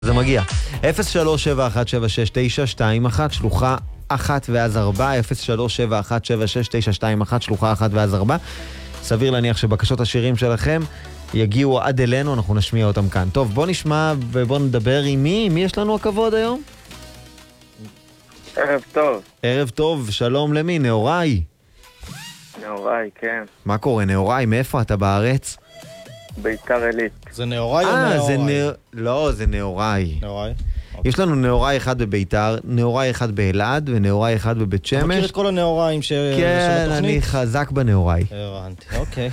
זה מגיע. 0371769221, שלוחה 1 ואז 4, 0371769221, שלוחה 1 ואז 4. סביר להניח שבקשות השירים שלכם יגיעו עד אלינו, אנחנו נשמיע אותם כאן. טוב, בוא נשמע ובוא נדבר עם מי? מי יש לנו הכבוד היום? ערב טוב. ערב טוב, שלום למי? נאוראי. נאוראי, כן. מה קורה, נאוראי? מאיפה אתה בארץ? ביתר עילית. זה נאוראי או נאוראי? לא, זה נאוראי. נאוראי. יש לנו נאוראי אחד בביתר, נאוראי אחד באלעד ונאוראי אחד בבית שמש. אתה מכיר את כל הנאוראים של התוכנית? כן, אני חזק בנאוראי. הבנתי, אוקיי.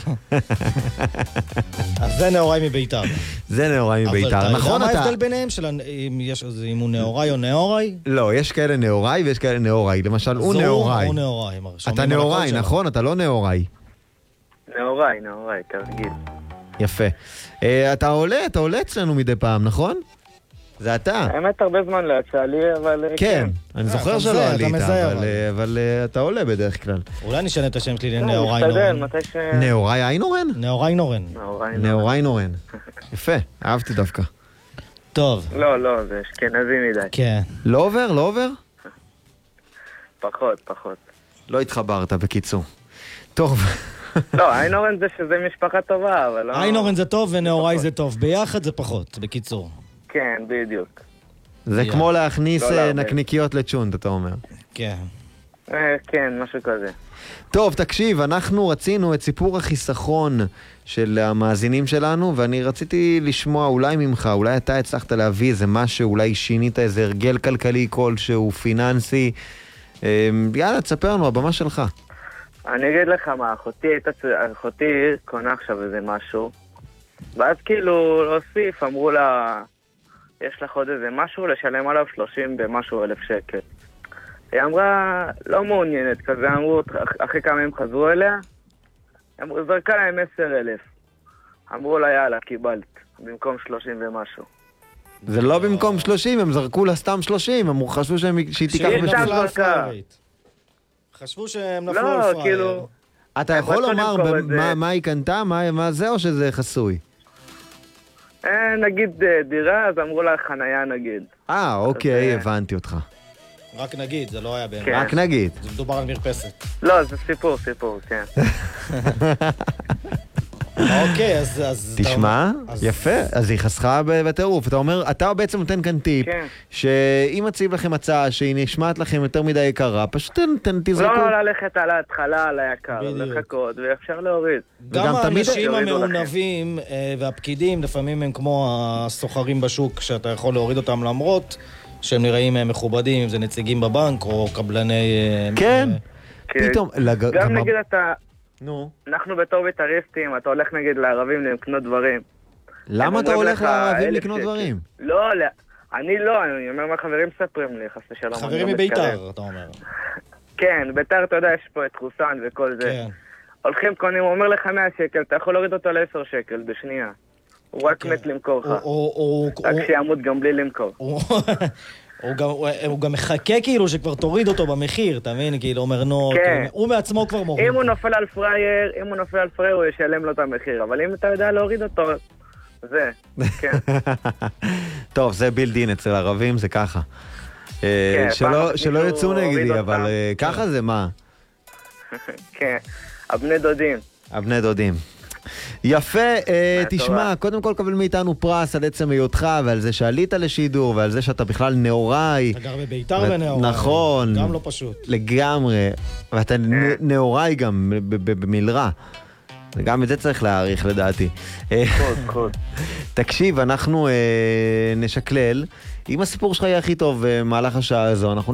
אז זה נאוראי מביתר. זה נאוראי מביתר. נכון, מה אתה... ההבדל ביניהם? אם הוא נאוראי או נאוראי? לא, יש כאלה נאוראי ויש כאלה נאוראי. למשל, הוא נאוראי. הוא נאוראי. אתה נאוראי, נכון? אתה לא נאוראי. נאוראי, כרגיל. יפה. אתה עולה אצלנו מדי פעם, נכון? זה אתה. האמת הרבה זמן לא יצא לי, אבל... כן, אני זוכר שלא עלית, אבל אתה עולה בדרך כלל. אולי נשנה את השם שלי לנאוראי משתדל, נורן. מתי ש... נאוראי איינורן? נאוראי נורן. נאוראי נורן. יפה, אהבתי דווקא. טוב. לא, זה אשכנזי מדי. כן. לא עובר? פחות. לא התחברת, בקיצור. טוב. לא, איינורן זה שזה משפחה טובה, אבל לא... איינורן זה טוב ונאוראי זה טוב. ביחד זה פחות, בקיצור. כן, בדיוק. זה כמו להכניס לא, נקניקיות לצ'ונט, אתה אומר. כן. כן, משהו כזה. טוב, תקשיב, אנחנו רצינו את סיפור החיסכון של המאזינים שלנו, ואני רציתי לשמוע אולי ממך, אולי אתה הצלחת להביא איזה משהו, אולי שינית איזה הרגל כלכלי כלשהו, פיננסי. יאללה, תספר לנו, הבמה שלך. אני אגיד לך מה, אחותי קונה עכשיו איזה משהו, ואז כאילו להוסיף, אמרו לה, יש לך עוד איזה משהו, לשלם עליו 30 ומשהו אלף שקל. היא אמרה, לא מעוניינת כזה, אמרו, אחרי כמה הם חזרו אליה, זרקה להם 10,000. אמרו לה, יאללה, קיבלת, במקום 30 ומשהו. זה לא במקום 30, הם זרקו לה סתם 30, הם חשבו שהיא תיקח חשבו שהם נפלו לא, על פרייר. כאילו... אתה יכול לומר מה היא קנתה, מה זה, או שזה חסוי? נגיד דירה, אז אמרו לה חנייה נגיד. אוקיי, הבנתי אותך. רק נגיד, זה לא היה באמת. רק נגיד. זה מדובר על מרפסת. לא, זה סיפור, כן. אוקיי, אז... תשמע, יפה, אז היא חסכה בטירוף. אתה אומר, אתה בעצם נותן כאן טיפ, שאם מציב לכם הצעה שהיא נשמעת לכם יותר מדי יקרה, פשוט תזרקו. לא ללכת על ההתחלה, על היקר, לחכות, ואפשר להוריד. גם האנשים המעונבים והפקידים, לפעמים הם כמו הסוחרים בשוק, שאתה יכול להוריד אותם למרות שהם נראים מכובדים, אם זה נציגים בבנק או קבלני... כן, פתאום... גם נגיד אתה... נו. אנחנו בתור בית"ריסטים, אתה הולך נגיד לערבים לקנות דברים. למה אתה הולך לערבים לקנות דברים? לא, אני לא, אני אומר מה חברים מספרים לי, חס ושלום. חברים מביתר, אתה אומר. כן, ביתר, אתה יודע, יש פה את חוסן וכל זה. כן. הולכים קונים, הוא אומר לך 100 שקל, אתה יכול להוריד אותו ל10 שקל בשנייה. הוא רק מת למכור לך. רק שיעמוד גם בלי למכור. הוא גם מחכה כאילו שכבר תוריד אותו במחיר, אתה מבין? כאילו אומר נו, הוא מעצמו כבר מוריד. אם הוא נופל על פרייר, הוא ישלם לו את המחיר, אבל אם אתה יודע להוריד אותו, זה, כן. טוב, זה בילדין אצל ערבים, זה ככה. שלא יצאו נגדי, אבל ככה זה מה? כן, הבני דודים. יפה, תשמע, קודם כל קבל מאיתנו פרס על עצם היותך ועל זה שעלית לשידור ועל זה שאתה בכלל נאוראי. אתה גר בביתר ונאוראי. נכון. גם לא פשוט. לגמרי. ואתה נאוראי גם במלרה. גם את זה צריך להעריך לדעתי. קוד. תקשיב, אנחנו נשקלל. אם הסיפור שלך יהיה הכי טוב במהלך השעה הזו, אנחנו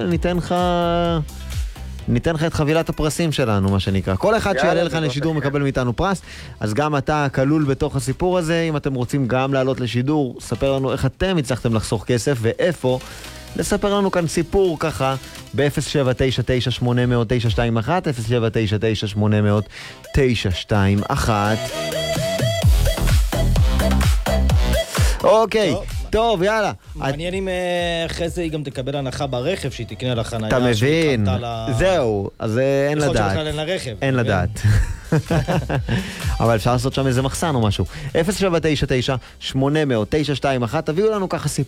ניתן לך את חבילת הפרסים שלנו, מה שנקרא. כל אחד שיעלה לך לשידור מקבל מאיתנו פרס, אז גם אתה כלול בתוך הסיפור הזה. אם אתם רוצים גם לעלות לשידור, ספר לנו איך אתם הצלחתם לחסוך כסף ואיפה. לספר לנו כאן סיפור ככה ב-0799800921, 0799800921. אוקיי. טוב, יאללה. מעניין אם אחרי זה היא גם תקבל הנחה ברכב שהיא תקנה לחנייה. אתה מבין, זהו, אז אין לדעת. יכול שבכלל אין לרכב. אין לדעת. אבל אפשר לעשות שם איזה מחסן או משהו. 0799-800-921, תביאו לנו ככה סיפור.